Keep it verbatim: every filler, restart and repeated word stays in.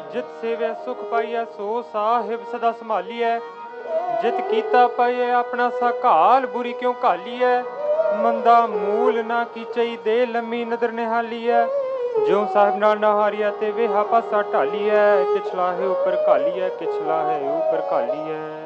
जित सेवे सुख पाइए सो साहिब सदा संभालिए। जित कीता पाइए अपना सकाल बुरी क्यों घालीए। मंदा मूल ना कीचई दे लम्मी नदर निहालीए। जो साहिब नाल ना हारिया ते वेहा पासा ढालीए। किछ लाहे ऊपर घालीए किछ लाहे ऊपर घालीए।